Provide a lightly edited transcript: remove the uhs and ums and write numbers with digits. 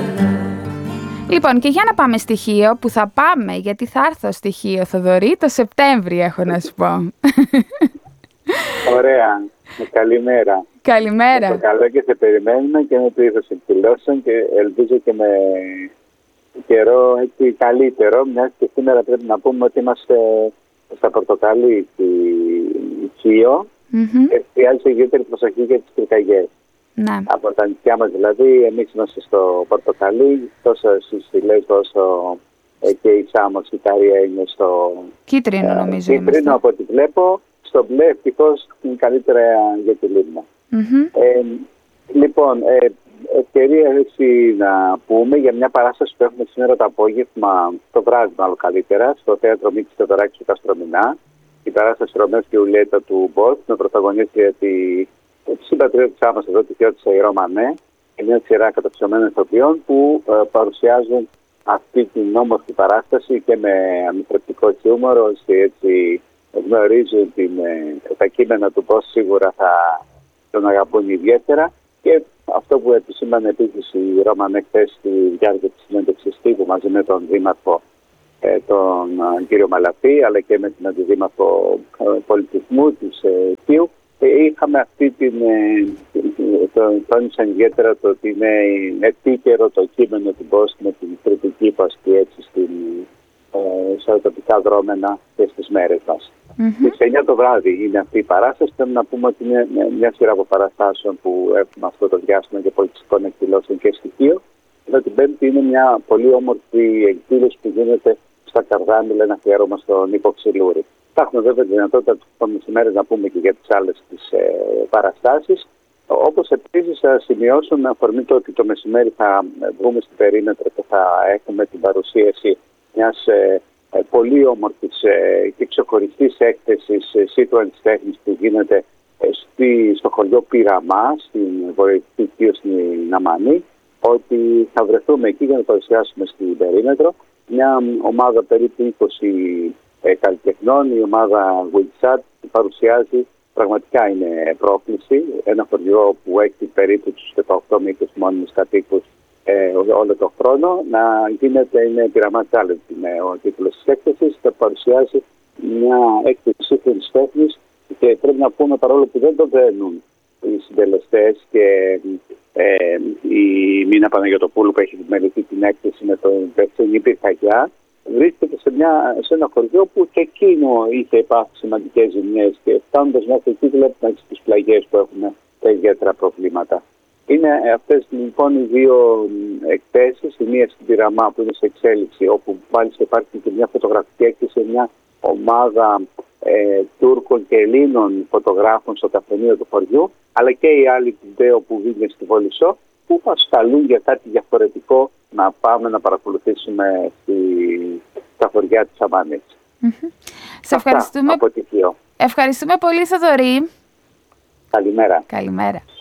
Λοιπόν, και για να πάμε στοιχείο, που θα πάμε, γιατί θα έρθω στοιχείο, Θοδωρή, το Σεπτέμβρη έχω να σου πω. Ωραία. Καλημέρα. Καλημέρα. Το καλό και σε περιμένουμε και με πλήθος εκδηλώσεων και ελπίζω και με καιρό έτσι καλύτερο, μιας και σήμερα πρέπει να πούμε ότι είμαστε στα Πορτοκαλί στη Χίο και χρειάζεται ιδιαίτερη προσοχή για τις πυρκαγιές. Ναι. Από τα νησιά μας δηλαδή, εμείς είμαστε στο Πορτοκαλί, τόσο στις Φυλές όσο και η Σάμος, η Ικαρία είναι στο κίτρινο νομίζω. Κίτρινο από ό,τι βλέπω, στο μπλε ευτυχώς είναι καλύτερα για τη Λίμνο. Λοιπόν, ευκαιρία έτσι να πούμε για μια παράσταση που έχουμε σήμερα το απόγευμα, το βράδυ μάλλον καλύτερα, στο Θέατρο Μίκης Θεοδωράκης του Καστρομηνά, η παράσταση Ρωμαίος και Ιουλιέτα του Μπότ, με πρωταγωνίστρια τη συμπατριώτησά μας εδώ, τη Θεότησα η Ρώμανε, και μια σειρά καταξιωμένων ηθοποιών που παρουσιάζουν αυτή την όμορφη παράσταση και με αμυθρεπτικό χιούμορ, ώστε έτσι γνωρίζουν τα κείμενα του πώς σίγουρα θα τον αγαπούν ιδιαίτερα. Και αυτό που επισήμανε επίσης η Ρώμανε χθες στη διάρκεια της συνέντευξης τύπου μαζί με τον Δήμαρχο τον κύριο Μαλαφή, αλλά και με την Αντιδήμαρχο Πολιτισμού της Χίου, είχαμε αυτή τόνισαν ιδιαίτερα το ότι είναι επίκαιρο το κείμενο του Μπόσκ με την κριτική που ασκεί έτσι στα τοπικά δρόμενα και στις μέρες μας. Στις 9 το βράδυ είναι αυτή η παράσταση. Πρέπει να πούμε ότι είναι μια σειρά από παραστάσεων που έχουμε αυτό το διάστημα και πολιτιστικών εκδηλώσεων και στοιχείο. Και την Πέμπτη είναι μια πολύ όμορφη εκδήλωση που γίνεται στα Καρδάμιλα, ένα αφιέρωμα στον Νίκο Ξυλούρη. Θα έχουμε βέβαια τη δυνατότητα τις μεσημέρες να πούμε και για τις άλλες παραστάσεις. Όπως επίσης θα σημειώσω με αφορμή το ότι το μεσημέρι θα βγούμε στην περίμετρο και θα έχουμε την παρουσίαση μιας πολύ όμορφης και ξεχωριστής έκθεσης σύγχρονης τέχνης που γίνεται στο χωριό Πειραμά, στην βορειοεκτική Κίο στην Αμανή, ότι θα βρεθούμε εκεί για να παρουσιάσουμε στην περίμετρο μια ομάδα περίπου 20 καλλιτεχνών. Η ομάδα Witsat παρουσιάζει, πραγματικά είναι πρόκληση, ένα χωριό που έχει περίπου τους 18 με 20 μόνιμους κατοίκους όλο τον χρόνο, να γίνεται, είναι Πειραμά Challenge, είναι ο τίτλος της έκθεσης, θα παρουσιάζει μια έκθεση σύγχρονης τέχνης και πρέπει να πούμε, παρόλο που δεν το δένουν οι συντελεστές και η Μίνα Παναγιωτοπούλου που έχει μελετήσει την έκθεση με τον περσινή πυρκαγιά, βρίσκεται σε ένα χωριό που και εκείνο είχε υπάρξει σημαντικές ζημιές και φτάνοντας μέχρι εκεί βλέπουμε τις πλαγιές που έχουν τα ιδιαίτερα προβλήματα. Είναι αυτές λοιπόν οι δύο εκθέσεις, η μία στην Πειραμά που είναι σε εξέλιξη, όπου μάλιστα υπάρχει και μια φωτογραφική έκθεση, μια ομάδα Τούρκων και Ελλήνων φωτογράφων στο καφενείο του χωριού, αλλά και οι άλλοι του ΔΕΟ που βγήκε στη Βολισσό, που μας καλούν για κάτι διαφορετικό να πάμε να παρακολουθήσουμε στα χωριά της Αμάνης. Σε ευχαριστούμε. Από τη Χίο. Ευχαριστούμε πολύ, Θοδωρή. Καλημέρα. Καλημέρα.